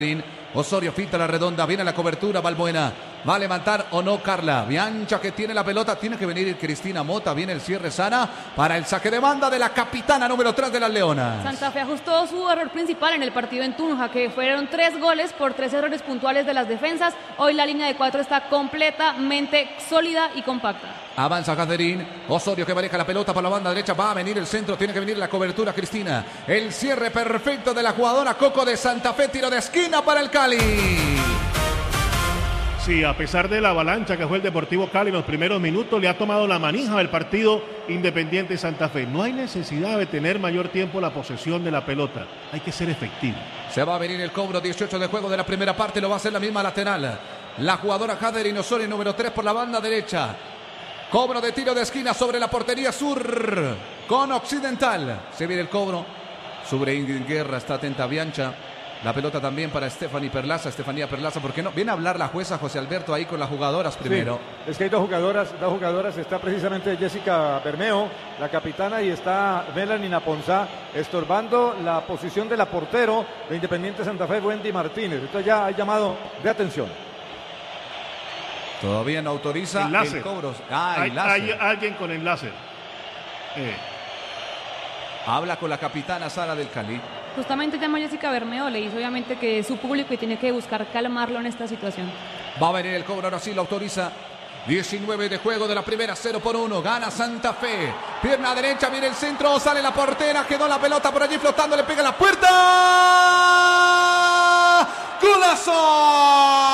Osorio finta la redonda, viene la cobertura, Balbuena, va a levantar o no Carla, Biancha que tiene la pelota, tiene que venir Cristina Mota, viene el cierre Sana para el saque de banda de la capitana número 3 de las Leonas. Santa Fe ajustó su error principal en el partido en Tunja, que fueron 3 goles por 3 errores puntuales de las defensas. Hoy la línea de 4 está completamente sólida y compacta. Avanza Catherine, Osorio que maneja la pelota por la banda derecha, va a venir el centro, tiene que venir la cobertura Cristina, el cierre perfecto de la jugadora Coco de Santa Fe, tiro de esquina para el Cali. Sí, a pesar de la avalancha que fue el Deportivo Cali en los primeros minutos, le ha tomado la manija del partido Independiente Santa Fe. No hay necesidad de tener mayor tiempo la posesión de la pelota, hay que ser efectivo. Se va a venir el cobro, 18 de juego de la primera parte, lo va a hacer la misma lateral. La jugadora Catherine Osorio, número 3 por la banda derecha. Cobro de tiro de esquina sobre la portería sur con Occidental. Se viene el cobro. Sobre Ingrid Guerra, está atenta Biancha. La pelota también para Estefanía Perlaza, ¿por qué no? Viene a hablar la jueza José Alberto ahí con las jugadoras primero. Sí, es que hay dos jugadoras, está precisamente Jessica Bermeo, la capitana, y está Melanie Naponzá, estorbando la posición de la portero de Independiente Santa Fe, Wendy Martínez. Entonces ya hay llamado de atención. Todavía no autoriza el cobro. Hay alguien con el láser. Habla con la capitana Sara del Cali. Justamente llama a Jessica Bermeo, le dice obviamente que es su público y tiene que buscar calmarlo en esta situación. Va a venir el cobro, ahora sí lo autoriza. 19 de juego de la primera, 0-1, gana Santa Fe. Pierna derecha, viene el centro, sale la portera, quedó la pelota por allí flotando, le pega la puerta. ¡Golazo!